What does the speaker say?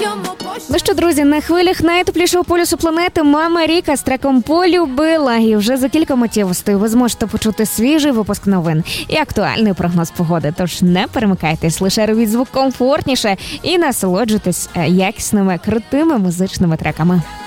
Ну що, друзі, на хвилях найтеплішого полюсу планети Мама Ріка з треком «Полюбила». І вже за кілька миттєвостей ви зможете почути свіжий випуск новин і актуальний прогноз погоди. Тож не перемикайтесь, лише робіть звук комфортніше і насолоджуйтесь якісними, крутими музичними треками.